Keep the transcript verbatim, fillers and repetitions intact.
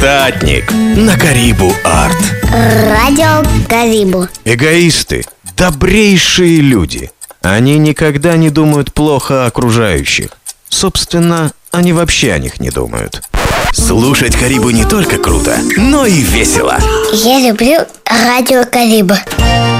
Штатник на Карибу Арт. Радио Карибу. Эгоисты – добрейшие люди. Они никогда не думают плохо о окружающих. Собственно, они вообще о них не думают. Слушать Карибу не только круто, но и весело. Я люблю Радио Карибу.